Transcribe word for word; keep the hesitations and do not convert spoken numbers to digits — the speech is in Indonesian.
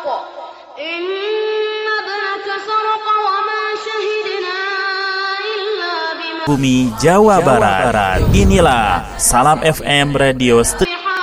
Bumi Jawa Barat. Inilah Salam F M Radio Station